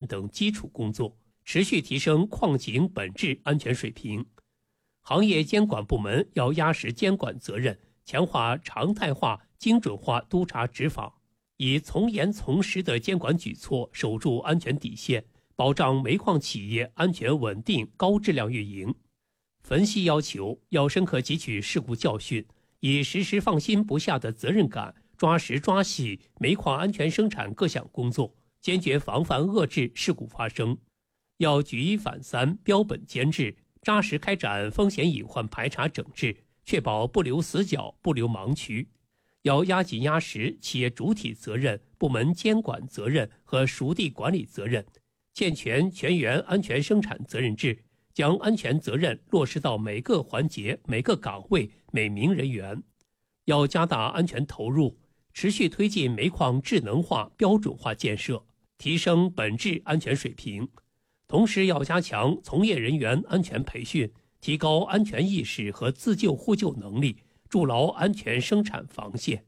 等基础工作，持续提升矿井本质安全水平。行业监管部门要压实监管责任，强化常态化、精准化督查执法，以从严从实的监管举措守住安全底线，保障煤矿企业安全稳定、高质量运营。分析要求要深刻汲取事故教训，以时时放心不下的责任感，抓实抓细煤矿安全生产各项工作，坚决防范遏制事故发生。要举一反三，标本兼治，扎实开展风险隐患排查整治，确保不留死角、不留盲区。要压紧压实企业主体责任、部门监管责任和属地管理责任，健全全员安全生产责任制，将安全责任落实到每个环节、每个岗位、每名人员。要加大安全投入，持续推进煤矿智能化、标准化建设，提升本质安全水平。同时要加强从业人员安全培训，提高安全意识和自救互救能力，筑牢安全生产防线。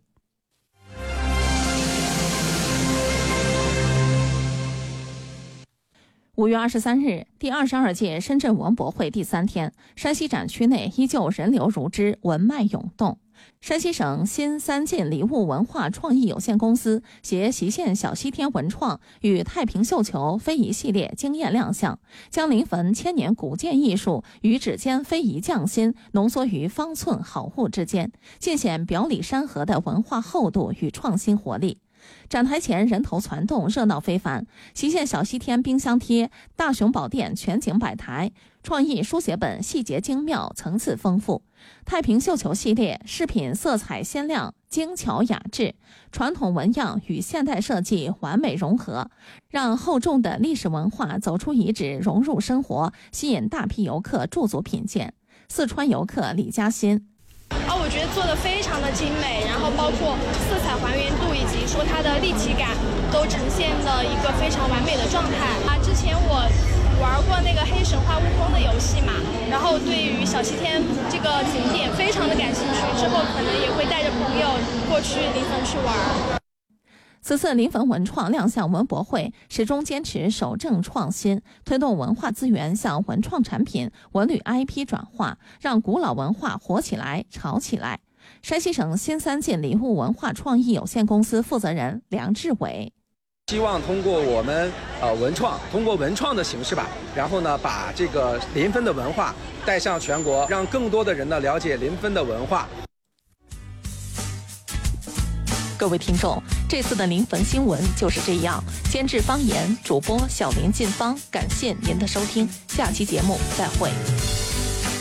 5月23日，第22届深圳文博会第3天，山西展区内依旧人流如织，文脉涌动。山西省新三晋礼物文化创意有限公司携隰县小西天文创与太平绣球非遗系列惊艳亮相，将临汾千年古建艺术与指尖非遗匠心浓缩于方寸好物之间，尽显表里山河的文化厚度与创新活力。展台前人头攒动，热闹非凡。隰县小西天冰箱贴、大雄宝殿全景摆台、创意书写本细节精妙，层次丰富。太平绣球系列饰品色彩鲜亮，精巧雅致，传统纹样与现代设计完美融合，让厚重的历史文化走出遗址，融入生活，吸引大批游客驻足品鉴。四川游客李嘉欣。 我觉得做得非常的精美，然后包括色彩还原度以及说它的立体感都呈现了一个非常完美的状态。之前我玩过那个黑神话悟空的游戏嘛，然后对于小西天这个景点非常的感兴趣，之后可能也会带着朋友过去临汾去玩。 此次临汾文创亮相文博会，始终坚持守正创新，推动文化资源向文创产品、文旅 IP 转化，让古老文化活起来、潮起来。山西省新三晋礼物文化创意有限公司负责人梁志伟。 希望通过我们文创，通过文创的形式吧，然后呢，把这个临汾的文化带向全国，让更多的人呢了解临汾的文化。 各位听众，这次的临汾新闻就是这样。监制方言，主播小林进芳，感谢您的收听，下期节目再会。